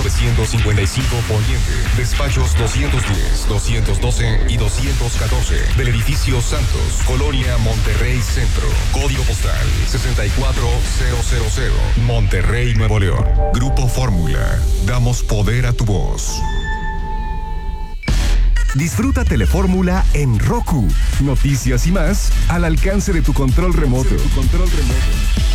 955 Poniente. Despachos 210, 212 y 214 del edificio Santos, Colonia Monterrey Centro. Código postal 64000. Monterrey, Nuevo León. Grupo Fórmula. Damos poder a tu voz. Disfruta Telefórmula en Roku. Noticias y más al alcance de tu control remoto.